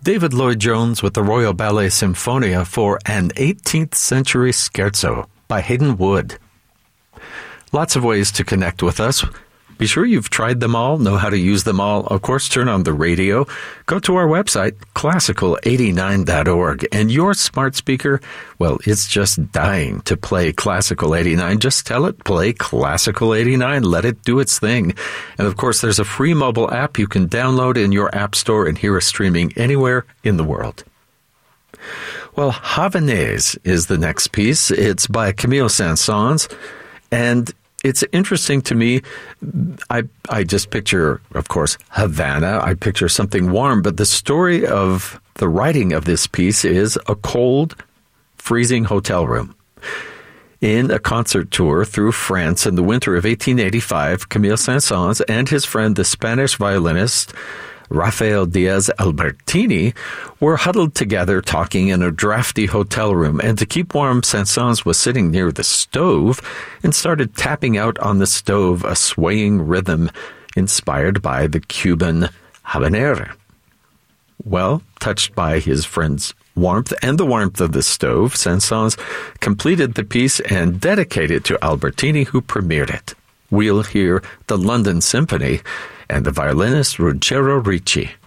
David Lloyd-Jones with the Royal Ballet Symphonia for an 18th Century Scherzo by Hayden Wood. Lots of ways to connect with us. Be sure you've tried them all, know how to use them all. Of course, turn on the radio. Go to our website, classical89.org. And your smart speaker, well, it's just dying to play Classical 89. Just tell it, play Classical 89. Let it do its thing. And of course, there's a free mobile app you can download in your app store and hear us streaming anywhere in the world. Well, Havanaise is the next piece. It's by Camille Saint-Saëns. And it's interesting to me. I just picture, of course, Havana. I picture something warm, but the story of the writing of this piece is a cold, freezing hotel room. In a concert tour through France in the winter of 1885, Camille Saint-Saëns and his friend, the Spanish violinist Rafael Diaz Albertini, were huddled together talking in a drafty hotel room, and to keep warm, Saint-Saëns was sitting near the stove and started tapping out on the stove a swaying rhythm inspired by the Cuban habanera. Well, touched by his friend's warmth and the warmth of the stove, Saint-Saëns completed the piece and dedicated it to Albertini, who premiered it. We'll hear the London Symphony and the violinist Ruggero Ricci.